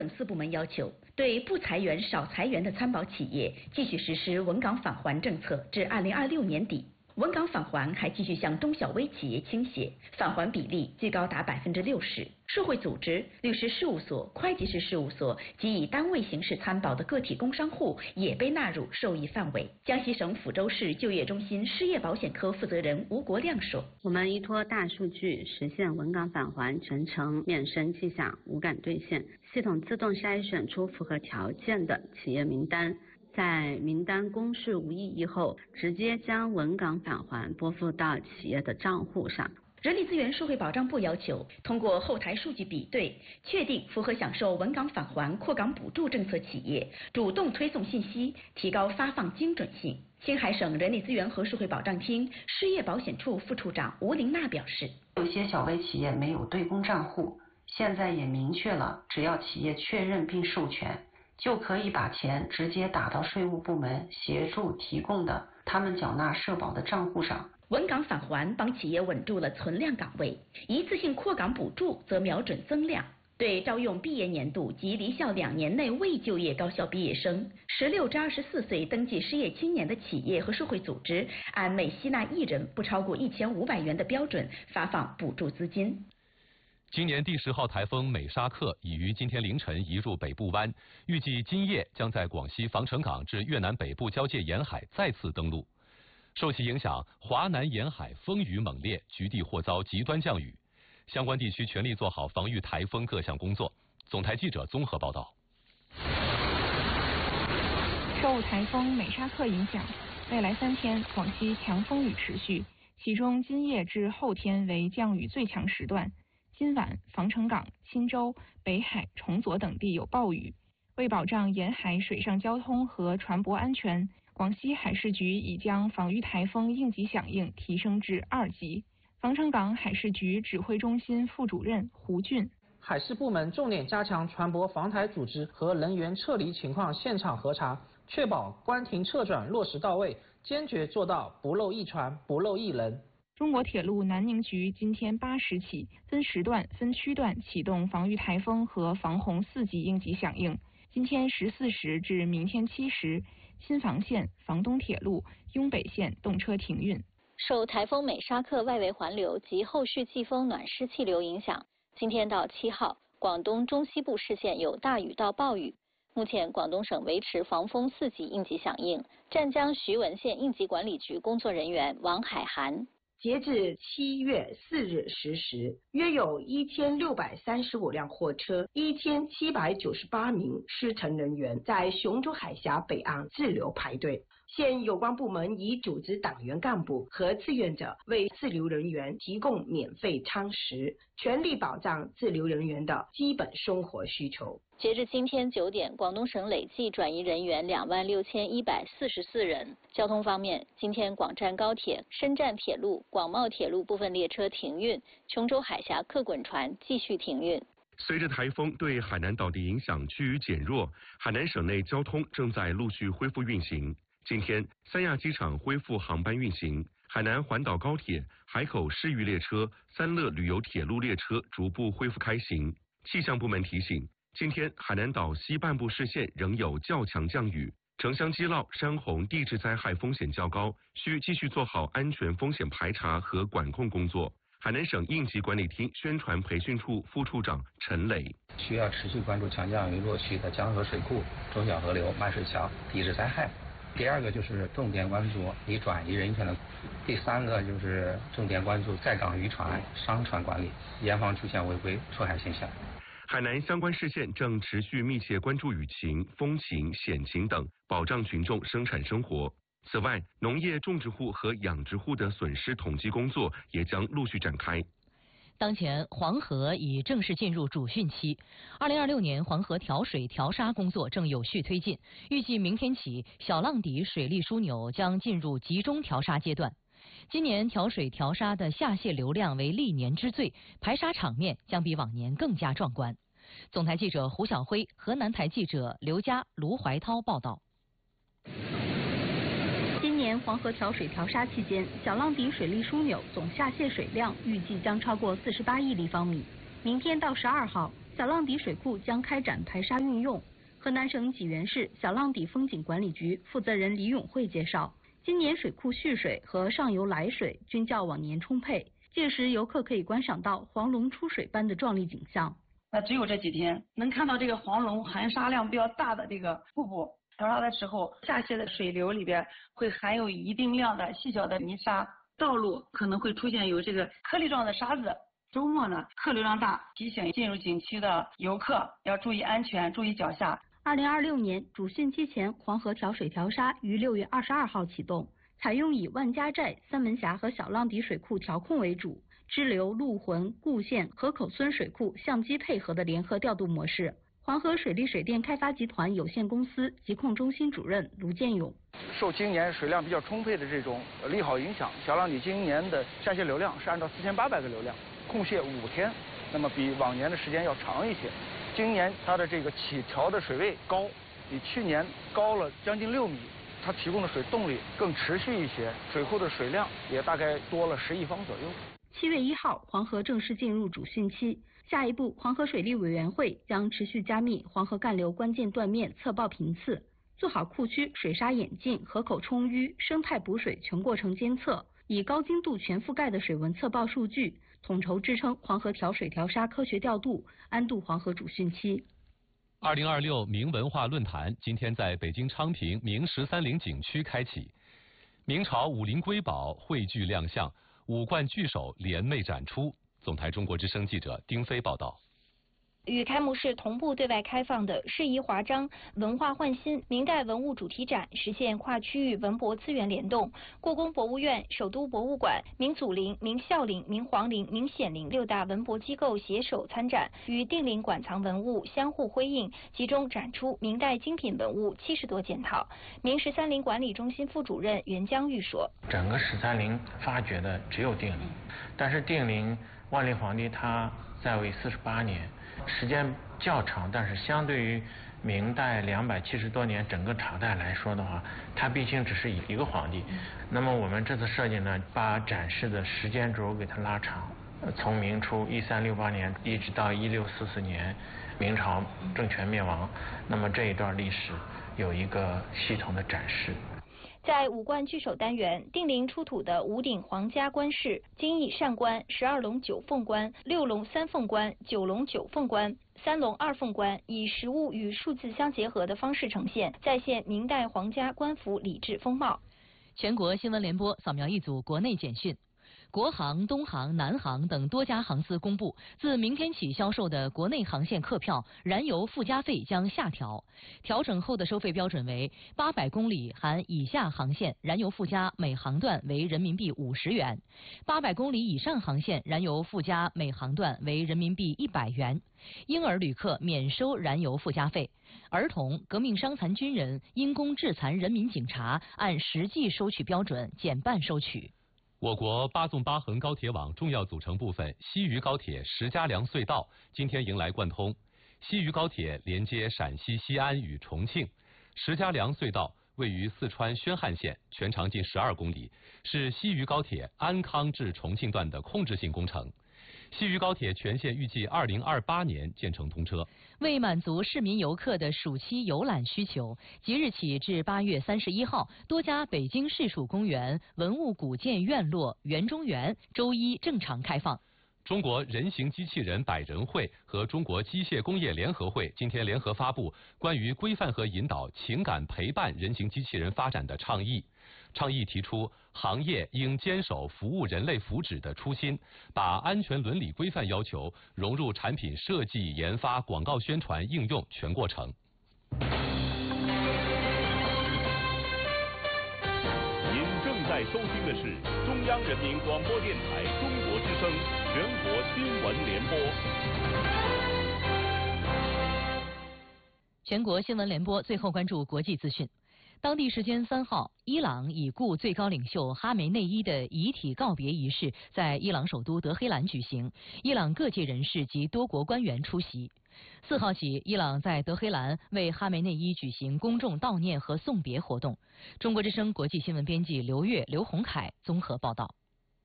等4部门要求，对不裁员、少裁员的参保企业继续实施稳岗返还政策，至2026年底。稳岗返还还继续向中小微企业倾斜，返还比例最高达60%。社会组织、律师事务所、会计师事务所及以单位形式参保的个体工商户也被纳入受益范围。江西省抚州市就业中心失业保险科负责人吴国亮说：“ 我们依托大数据实现稳岗返还全程面生迹象、无感兑现，系统自动筛选出符合条件的企业名单。”在名单公示无异议后，直接将稳岗返还拨付到企业的账户上。 人力资源社会保障部要求，通过后台数据比对，确定符合享受稳岗返还、扩岗补助政策企业，主动推送信息，提高发放精准性。青海省人力资源和社会保障厅失业保险处副处长吴玲娜表示， 有些小微企业没有对公账户，现在也明确了，只要企业确认并授权，就可以把钱直接打到税务部门协助提供的他们缴纳社保的账户上。 稳岗返还帮企业稳住了存量岗位，一次性扩岗补助则瞄准增量。对招用毕业年度及离校2年内未就业高校毕业生、16至24岁登记失业青年的企业和社会组织，按每吸纳1人不超过1500元的标准发放补助资金。 今年第10号台风美沙克已于今天凌晨移入北部湾，预计今夜将在广西防城港至越南北部交界沿海再次登陆。受其影响，华南沿海风雨猛烈，局地或遭极端降雨，相关地区全力做好防御台风各项工作。总台记者综合报道。 受台风美沙克影响，未来3天广西强风雨持续，其中今夜至后天为降雨最强时段。今晚防城港、钦州、北海、崇左等地有暴雨。为保障沿海水上交通和船舶安全，广西海事局已将防御台风应急响应提升至2级。防城港海事局指挥中心副主任胡俊： 海事部门重点加强船舶防台组织和人员撤离情况现场核查，确保关停撤转落实到位，坚决做到不漏一船、不漏一人。 中国铁路南宁局今天8时起分时段、分区段启动防御台风和防洪4级应急响应。今天14时至明天7时，新房线、房东铁路、雍北线动车停运。 受台风美沙克外围环流及后续季风暖湿气流影响，今天到7号，广东中西部市县有大雨到暴雨。目前广东省维持防风4级应急响应。湛江徐闻县应急管理局工作人员王海涵： 截至7月4日10时，约有1635辆货车、1798名施乘人员在雄州海峡北岸滞留排队。现有关部门已组织党员干部和志愿者为滞留人员提供免费餐食，全力保障滞留人员的基本生活需求。 截至今天9点，广东省累计转移人员26144人。交通方面，今天广湛高铁、深湛铁路、广茂铁路部分列车停运，琼州海峡客滚船继续停运。 随着台风对海南岛的影响趋于减弱，海南省内交通正在陆续恢复运行。今天，三亚机场恢复航班运行，海南环岛高铁、海口市域列车、三乐旅游铁路列车逐步恢复开行。气象部门提醒，今天海南岛西半部市县仍有较强降雨，城乡基涝、山洪地质灾害风险较高，需继续做好安全风险排查和管控工作。海南省应急管理厅宣传培训处副处长陈磊： 需要持续关注强降雨落区的江河水库、中小河流、漫水桥地质灾害。第2个就是重点关注已转移人员的，第3个就是重点关注在港渔船、商船管理，严防出现违规出海现象。 海南相关市县正持续密切关注雨情、风情、险情等，保障群众生产生活。此外，农业种植户和养殖户的损失统计工作也将陆续展开。 当前黄河已正式进入主汛期，2026年黄河调水调沙工作正有序推进，预计明天起小浪底水利枢纽将进入集中调沙阶段。今年调水调沙的下泄流量为历年之最，排沙场面将比往年更加壮观。总台记者胡晓辉、河南台记者刘佳、卢怀涛报道。 今年黄河调水调沙期间，小浪底水利枢纽总下泄水量预计将超过48亿立方米。明天到12号， 小浪底水库将开展排沙运用。河南省济源市小浪底风景管理局负责人李永慧介绍，今年水库蓄水和上游来水均较往年充沛，届时游客可以观赏到黄龙出水般的壮丽景象。 只有这几天能看到这个黄龙含沙量比较大的这个瀑布。调沙的时候，下泄的水流里边会含有一定量的细小的泥沙，道路可能会出现有这个颗粒状的沙子。周末呢，客流量大，提醒进入景区的游客要注意安全，注意脚下。 2026年主汛期前，黄河调水调沙于6月22号启动，采用以万家寨、三门峡和小浪底水库调控为主，支流、陆浑、固县、河口村水库相机配合的联合调度模式。黄河水利水电开发集团有限公司疾控中心主任卢建勇： 受今年水量比较充沛的这种利好影响，小浪底今年的下泄流量是按照4800个流量，控泄5天，那么比往年的时间要长一些。今年它的这个起调的水位高，比去年高了将近6米，它提供的水动力更持续一些，水库的水量也大概多了10亿方左右。 7月1号，黄河正式进入主汛期，下一步，黄河水利委员会将持续加密黄河干流关键断面测报频次，做好库区水沙演进、河口充淤、生态补水全过程监测，以高精度全覆盖的水文测报数据，统筹支撑黄河调水调沙科学调度，安度黄河主汛期。 2026明文化论坛今天在北京昌平明13陵景区开启，明朝武林瑰宝汇聚亮相，5冠巨手联袂展出。总台中国之声记者丁飞报道。 与开幕式同步对外开放的适宜华章文化焕新明代文物主题展，实现跨区域文博资源联动。故宫博物院、首都博物馆、明祖陵、明孝陵、明皇陵、明显陵6大文博机构携手参展，与定陵馆藏文物相互辉映，集中展出明代精品文物70多件套。明13陵管理中心副主任袁江玉说：“ 整个13陵发掘的只有定陵，但是定陵万历皇帝他在位48年。”时间较长，但是相对于明代270多年整个朝代来说的话，它毕竟只是一个皇帝。那么我们这次设计呢，把展示的时间轴给它拉长，从明初1368年一直到1644年，明朝政权灭亡，那么这一段历史有一个系统的展示。 在5冠巨手单元，定陵出土的5顶皇家冠饰、金翼扇冠、12龙9凤冠、6龙3凤冠、9龙9凤冠、3龙2凤冠，以实物与数字相结合的方式呈现，再现明代皇家官服礼制风貌。 全国新闻联播扫描一组国内简讯。国航、东航、南航等多家航司公布，自明天起销售的国内航线客票燃油附加费将下调，调整后的收费标准为800公里含以下航线燃油附加每航段为人民币50元，800公里以上航线燃油附加每航段为人民币100元。婴儿旅客免收燃油附加费，儿童、革命伤残军人、因公致残人民警察按实际收取标准减半收取。 我国8纵8横高铁网重要组成部分西渝高铁石家梁隧道今天迎来贯通。西渝高铁连接陕西西安与重庆，石家梁隧道位于四川宣汉县，全长近12公里，是西渝高铁安康至重庆段的控制性工程。西渝高铁全线预计2028年建成通车。 为满足市民游客的暑期游览需求，即日起至8月31号，多家北京市属公园、文物古建院落、园中园周一正常开放。 中国人形机器人百人会和中国机械工业联合会今天联合发布关于规范和引导情感陪伴人形机器人发展的倡议。倡议提出，行业应坚守服务人类福祉的初心，把安全伦理规范要求融入产品设计、研发、广告宣传、应用全过程。 您正在收听的是中央人民广播电台中国之声全国新闻联播。 全国新闻联播最后关注国际资讯。当地时间3号，伊朗已故最高领袖哈梅内伊的遗体告别仪式在伊朗首都德黑兰举行，伊朗各界人士及多国官员出席。4号起，伊朗在德黑兰为哈梅内伊举行公众悼念和送别活动。中国之声国际新闻编辑刘月、刘洪凯综合报道。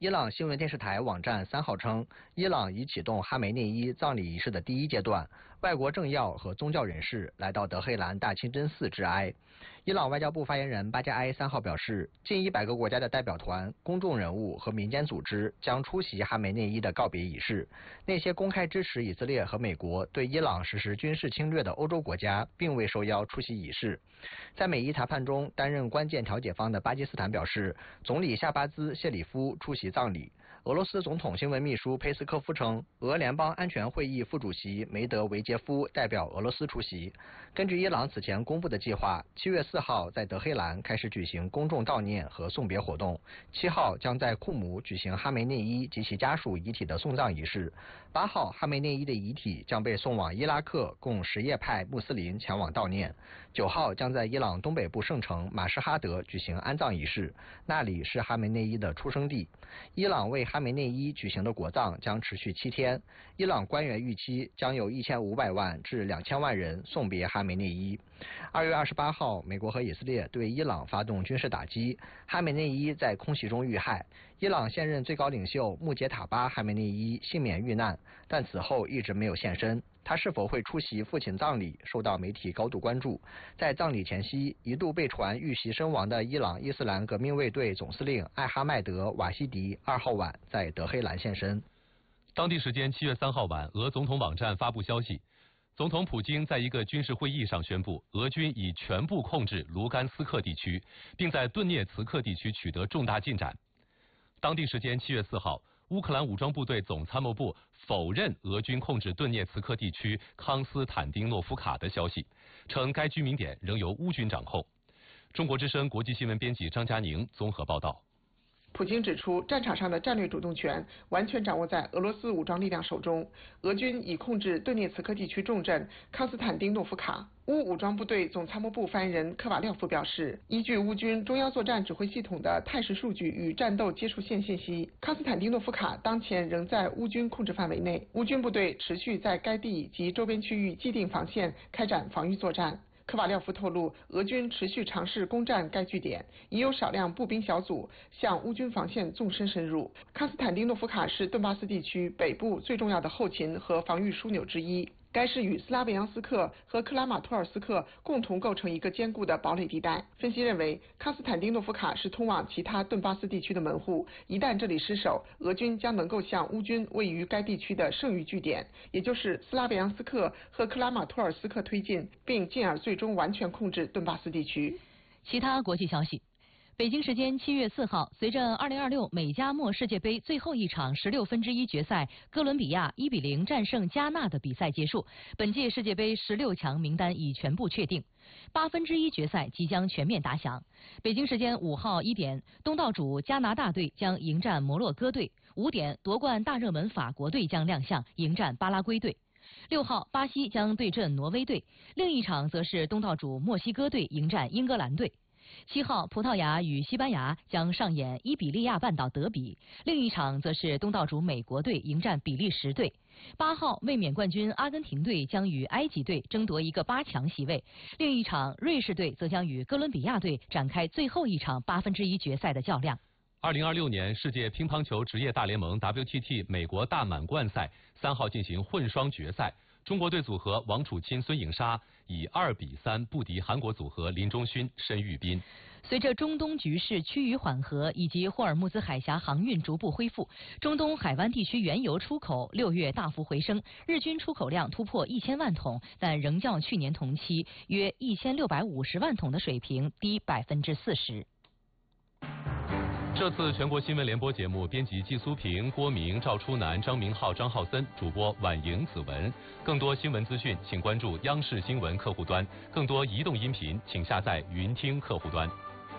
伊朗新闻电视台网站3号称，伊朗已启动哈梅内伊葬礼仪式的第一阶段，外国政要和宗教人士来到德黑兰大清真寺致哀。伊朗外交部发言人巴加埃3号表示，近100个国家的代表团、公众人物和民间组织将出席哈梅内伊的告别仪式。那些公开支持以色列和美国对伊朗实施军事侵略的欧洲国家并未受邀出席仪式。在美伊谈判中担任关键调解方的巴基斯坦表示，总理夏巴兹·谢里夫出席葬礼。俄罗斯总统新闻秘书佩斯科夫称，俄联邦安全会议副主席梅德韦杰夫代表俄罗斯出席。根据伊朗此前公布的计划，7月4号在德黑兰开始举行公众悼念和送别活动，7号将在库姆举行哈梅内伊及其家属遗体的送葬仪式，8号哈梅内伊的遗体将被送往伊拉克，供什叶派穆斯林前往悼念。9号将在伊朗东北部圣城马什哈德举行安葬仪式，那里是哈梅内伊的出生地。伊朗为哈梅内伊举行的国葬将持续7天，伊朗官员预期将有1500万至2000万人送别哈梅内伊。2月28号，美国和以色列对伊朗发动军事打击，哈梅内伊在空袭中遇害。伊朗现任最高领袖穆杰塔巴·哈梅内伊幸免遇难，但此后一直没有现身。他是否会出席父亲葬礼，受到媒体高度关注。在葬礼前夕，一度被传遇袭身亡的伊朗伊斯兰革命卫队总司令艾哈迈德·瓦希迪2号晚在德黑兰现身。 当地时间7月3号晚，俄总统网站发布消息，总统普京在一个军事会议上宣布，俄军已全部控制卢甘斯克地区，并在顿涅茨克地区取得重大进展。当地时间7月4号，乌克兰武装部队总参谋部否认俄军控制顿涅茨克地区康斯坦丁诺夫卡的消息，称该居民点仍由乌军掌控。中国之声国际新闻编辑张佳宁综合报道。 普京指出，战场上的战略主动权完全掌握在俄罗斯武装力量手中，俄军已控制顿涅茨克地区重镇康斯坦丁诺夫卡。乌武装部队总参谋部发言人科瓦廖夫表示，依据乌军中央作战指挥系统的态势数据与战斗接触线信息，康斯坦丁诺夫卡当前仍在乌军控制范围内，乌军部队持续在该地及周边区域既定防线开展防御作战。科瓦廖夫透露，俄军持续尝试攻占该据点，已有少量步兵小组向乌军防线纵深深入。康斯坦丁诺夫卡是顿巴斯地区北部最重要的后勤和防御枢纽之一。该市与斯拉维扬斯克和克拉马托尔斯克共同构成一个坚固的堡垒地带。分析认为，康斯坦丁诺夫卡是通往其他顿巴斯地区的门户，一旦这里失守，俄军将能够向乌军位于该地区的剩余据点，也就是斯拉维扬斯克和克拉马托尔斯克推进，并进而最终完全控制顿巴斯地区。 其他国际消息。北京时间7月4号，随着2026美加墨世界杯最后一场16分之一决赛哥伦比亚1比0战胜加纳的比赛结束，本届世界杯16强名单已全部确定，8分之一决赛即将全面打响。北京时间5号1点，东道主加拿大队将迎战摩洛哥队；5点，夺冠大热门法国队将亮相迎战巴拉圭队；6号，巴西将对阵挪威队，另一场则是东道主墨西哥队迎战英格兰队。7号，葡萄牙与西班牙将上演伊比利亚半岛德比，另一场则是东道主美国队迎战比利时队。8号，卫冕冠军阿根廷队将与埃及队争夺一个8强席位，另一场瑞士队则将与哥伦比亚队展开最后一场8分之一决赛的较量。 2026年世界乒乓球职业大联盟 WTT 美国大满贯赛3号进行混双决赛，中国队组合王楚钦、孙颖莎以2比3不敌韩国组合林中勋、申玉彬。 随着中东局势趋于缓和以及霍尔木兹海峡航运逐步恢复，中东海湾地区原油出口6月大幅回升，日均出口量突破1000万桶，但仍较去年同期约1650万桶的水平低40%。 这次全国新闻联播节目，编辑季苏平、郭明、赵初南、张明浩、张浩森，主播婉莹、子文。更多新闻资讯，请关注央视新闻客户端；更多移动音频，请下载云听客户端。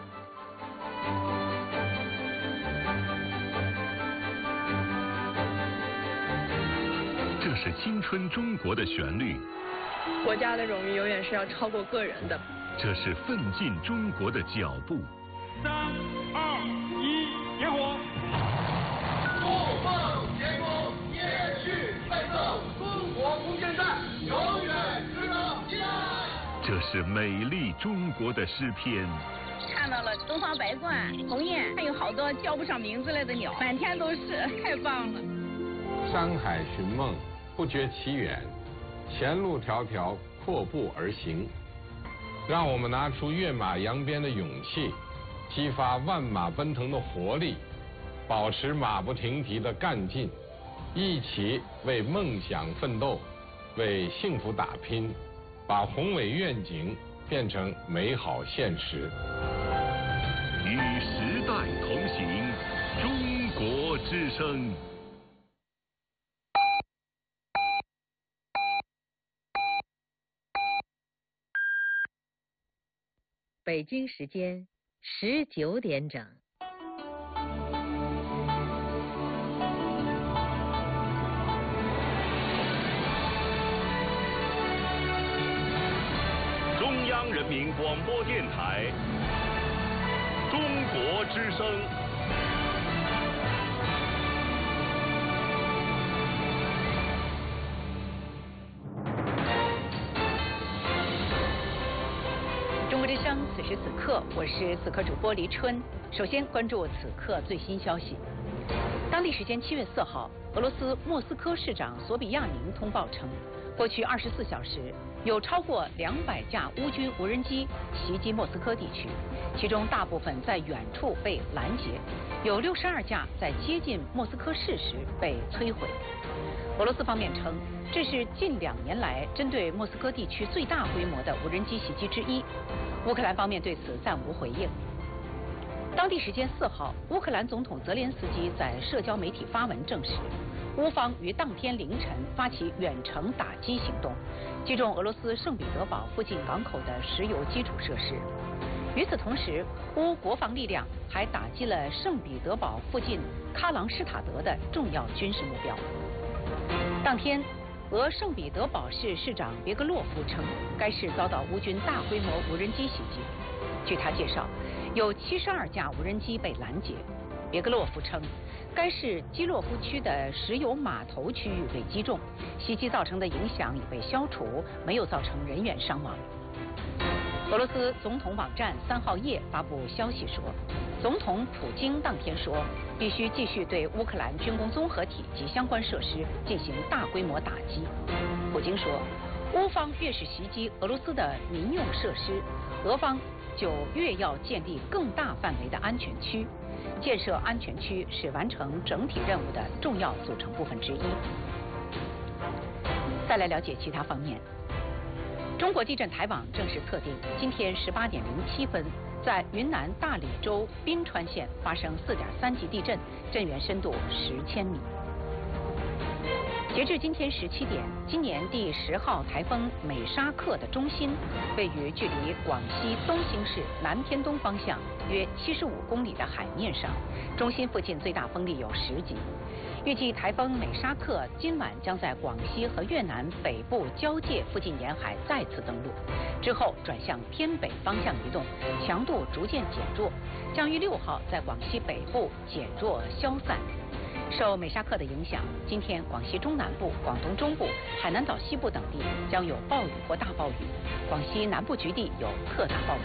这是青春中国的旋律， 国家的荣誉永远是要超过个人的。 这是奋进中国的脚步。 3、2、1，点火！ 不放前功，延续奋斗，中国空间站永远值得期待。 这是美丽中国的诗篇。 唱看到了东方白鹳、鸿雁，还有好多叫不上名字来的鸟，满天都是，太棒了。 山海寻梦，不觉其远，前路迢迢，阔步而行。让我们拿出跃马扬鞭的勇气，激发万马奔腾的活力，保持马不停蹄的干劲，一起为梦想奋斗，为幸福打拼，把宏伟愿景变成美好现实。 与时代同行，中国之声。 北京时间19点整。 中央人民广播电台，中国之声。 中国之声，此时此刻，我是此刻主播黎春。首先关注此刻最新消息。当地时间7月4号，俄罗斯莫斯科市长索比亚宁通报称，过去24小时有超过200架乌军无人机袭击莫斯科地区，其中大部分在远处被拦截，有62架在接近莫斯科市时被摧毁。俄罗斯方面称，这是近2年来针对莫斯科地区最大规模的无人机袭击之一。乌克兰方面对此暂无回应。当地时间4号，乌克兰总统泽连斯基在社交媒体发文证实，乌方于当天凌晨发起远程打击行动，击中俄罗斯圣彼得堡附近港口的石油基础设施。与此同时，乌国防力量还打击了圣彼得堡附近喀朗施塔德的重要军事目标。当天，俄圣彼得堡市市长别格洛夫称，该市遭到乌军大规模无人机袭击。据他介绍，有72架无人机被拦截。别格洛夫称，该市基洛夫区的石油码头区域被击中，袭击造成的影响已被消除，没有造成人员伤亡。俄罗斯总统网站3号夜发布消息说，总统普京当天说，必须继续对乌克兰军工综合体及相关设施进行大规模打击。普京说，乌方越是袭击俄罗斯的民用设施，俄方就越要建立更大范围的安全区。建设安全区是完成整体任务的重要组成部分之一。再来了解其他方面。中国地震台网正式测定，今天18点07分，在云南大理州冰川县发生4.3级地震，震源深度10千米。截至今天17点，今年第10号台风美沙克的中心位于距离广西东兴市南偏东方向约75公里的海面上，中心附近最大风力有10级。预计台风美沙克今晚将在广西和越南北部交界附近沿海再次登陆，之后转向偏北方向移动，强度逐渐减弱，将于6号在广西北部减弱消散。受美沙克的影响，今天广西中南部、广东中部、海南岛西部等地将有暴雨或大暴雨，广西南部局地有特大暴雨。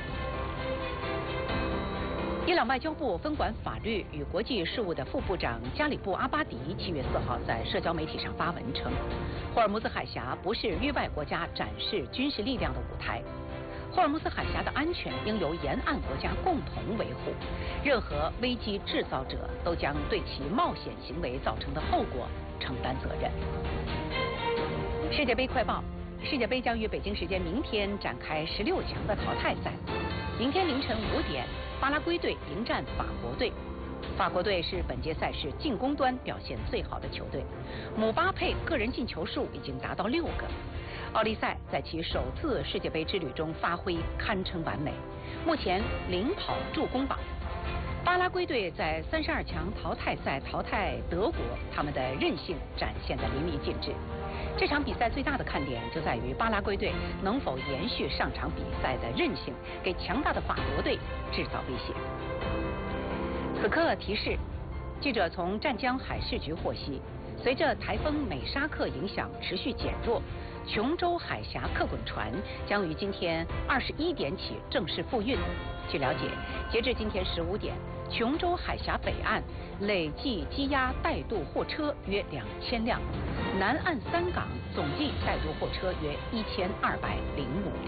伊朗外交部分管法律与国际事务的副部长加里布阿巴迪7月4号在社交媒体上发文称，霍尔木兹海峡不是域外国家展示军事力量的舞台，霍尔木兹海峡的安全应由沿岸国家共同维护，任何危机制造者都将对其冒险行为造成的后果承担责任。世界杯快报：世界杯将于北京时间明天展开16强的淘汰赛。明天凌晨5点，巴拉圭队迎战法国队。法国队是本届赛事进攻端表现最好的球队，姆巴佩个人进球数已经达到6个。奥利赛在其首次世界杯之旅中发挥堪称完美，目前领跑助攻榜。巴拉圭队在32强淘汰赛淘汰德国，他们的韧性展现得淋漓尽致。这场比赛最大的看点就在于巴拉圭队能否延续上场比赛的韧性，给强大的法国队制造威胁。此刻提示，记者从湛江海事局获悉， 随着台风美沙克影响持续减弱，琼州海峡客滚船将于今天21点起正式复运。据了解，截至今天15点，琼州海峡北岸累计积压带渡货车约2000辆，南岸3港总计带渡货车约1205辆。